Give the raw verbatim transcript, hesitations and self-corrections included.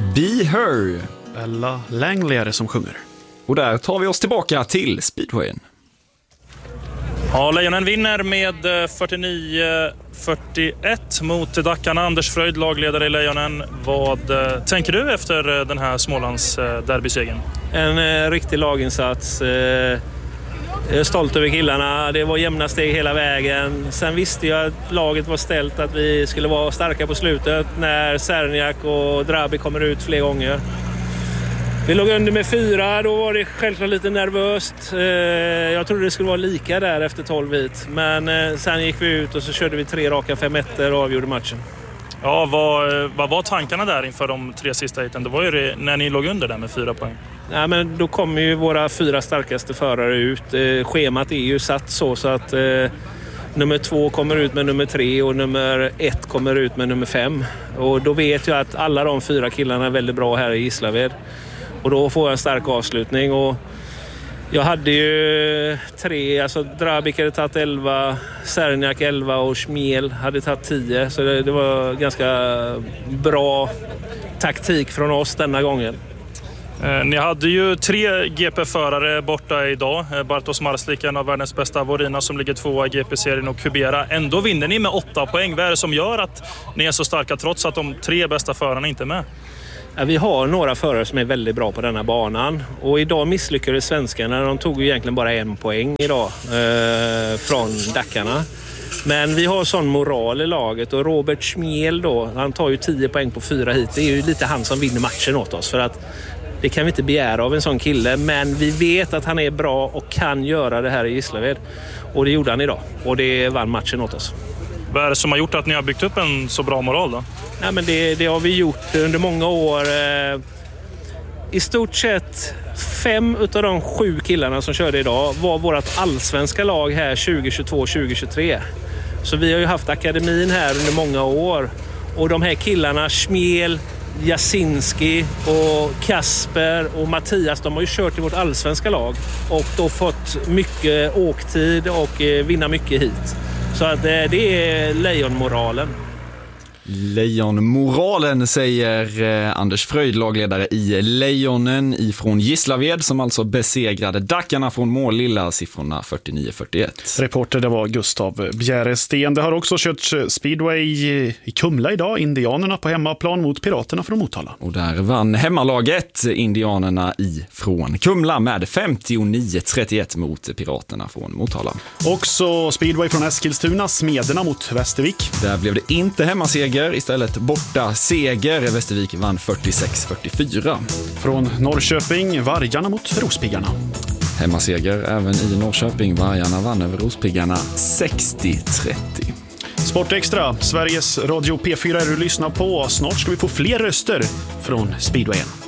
Be Her. Bella Langley är det som sjunger. Och där tar vi oss tillbaka till speedwayen. Ja, Lejonen vinner med fyrtionio fyrtioett mot Dackarna. Anders Fröjd, lagledare i Lejonen. Vad eh, tänker du efter den här Smålands eh, derbysegen? En eh, riktig laginsats. Eh, jag är stolt över killarna. Det var jämna steg hela vägen. Sen visste jag att laget var ställt att vi skulle vara starka på slutet när Serniak och Drabi kommer ut fler gånger. Vi låg under med fyra, då var det självklart lite nervöst. Jag trodde det skulle vara lika där efter tolv hit. Men sen gick vi ut och så körde vi tre raka fem ettor och avgjorde matchen. Ja, vad, vad var tankarna där inför de tre sista hiten? Det var ju det, när ni låg under där med fyra poäng. Ja, men då kommer ju våra fyra starkaste förare ut. Schemat är ju satt så, så att eh, nummer två kommer ut med nummer tre och nummer ett kommer ut med nummer fem. Och då vet jag att alla de fyra killarna är väldigt bra här i Gislaved. Och då får jag en stark avslutning. Och jag hade ju tre, alltså Drabik hade tagit elva, Serniak elva och Schmiel hade tagit tio. Så det, det var ganska bra taktik från oss denna gången. Eh, ni hade ju tre G P-förare borta idag. Eh, Bartosz Marslik, en av världens bästa, Vorina som ligger tvåa i G P-serien och Kubera. Ändå vinner ni med åtta poäng. Vad är det som gör att ni är så starka trots att de tre bästa förarna inte är med? Ja, vi har några förare som är väldigt bra på denna banan. Och idag misslyckades svenskarna. De tog ju egentligen bara en poäng idag eh, från Dackarna. Men vi har sån moral i laget och Robert Schmiel då, han tar ju tio poäng på fyra hit. Det är ju lite han som vinner matchen åt oss, för att det kan vi inte begära av en sån kille. Men vi vet att han är bra och kan göra det här i Gislaved. Och det gjorde han idag. Och det vann matchen åt oss. Vad är det som har gjort att ni har byggt upp en så bra moral då? Nej, men det, det har vi gjort under många år. I stort sett fem utav de sju killarna som körde idag var vårt allsvenska lag här tjugo tjugotvå tjugo tjugotre. Så vi har ju haft akademin här under många år. Och de här killarna, Schmiel, Jasinski och Kasper och Mattias, de har ju kört i vårt allsvenska lag och då fått mycket åktid och vinna mycket hit. Så att det är lejonmoralen. Lejonmoralen, säger eh, Anders Fröjd, lagledare i Lejonen ifrån Gislaved, som alltså besegrade Dackarna från Målilla, siffrorna fyrtionio fyrtioett. Reporter, det var Gustav Bjäresten. Det har också körts speedway i Kumla idag. Indianerna på hemmaplan mot Piraterna från Motala. Och där vann hemmalaget Indianerna ifrån Kumla med femtionio trettioett mot Piraterna från Motala. Också speedway från Eskilstuna, Smederna mot Västervik. Där blev det inte hemmaseger, istället borta seger. Västervik vann fyrtiosex fyrtiofyra. Från Norrköping, Vargarna mot Rospiggarna. Hemmaseger även i Norrköping. Vargarna vann över Rospiggarna sextio trettio. Sportextra, Sveriges Radio P fyra är du lyssnar på. Snart ska vi få fler röster från speedwayen.